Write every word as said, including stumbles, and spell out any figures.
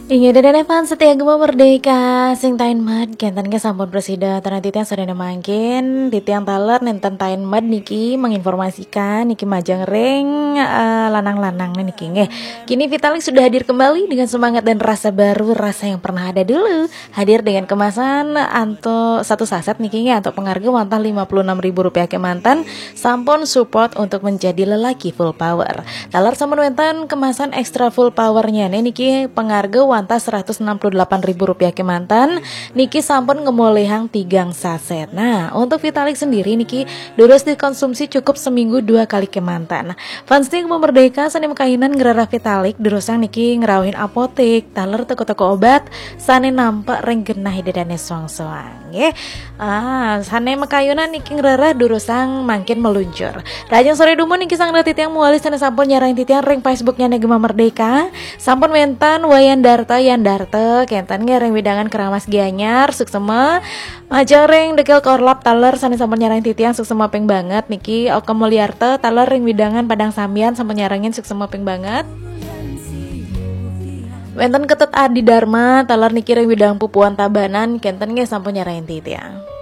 Inge dan Evan setia gema merdeka sing tain mad kenten ke sampun presida tanah titian sadana mangkin titian taler nenten tain mad niki menginformasikan niki majang ring uh, lanang-lanang niki nggih. Kini Vitalik sudah hadir kembali dengan semangat dan rasa baru, rasa yang pernah ada dulu. Hadir dengan kemasan anto satu saset niki nggih untuk pengharga wantah lima puluh enam ribu rupiah ke mantan sampun support untuk menjadi lelaki full power. Taler sampun wenten kemasan extra full powernya nih niki pengharga wantah seratus enam puluh delapan ribu rupiah ke mantan niki sampun ngemolehang tigang saset. Nah untuk Vitalik sendiri niki durus dikonsumsi cukup seminggu dua kali ke mantan. Fansting Merdeka sani kainan ngerara Vitalik durusang niki ngerawahin apotek taler toko-toko obat sane nampak reng genah hidedane soang-soang nggih. Ah sane makayunan niki ngerara durusang makin meluncur. Rajang sore dumun niki sang titiang mualis sane sampun nyarain titiang ring Facebooknya Negema Merdeka sampun mentan wayan darta yan darta kenten ngereng widangan keramas gianyar suksema majareng dekel korlap taler sane sampun nyarain titiang suksema peng banget niki oke mulyarta taler ring widangan padang sambian sampun nyarangin suksema peng banget. Wenten ketet Adi Dharma taler niki ring widang pupuan tabanan kenten nge sampun nyarain titiang.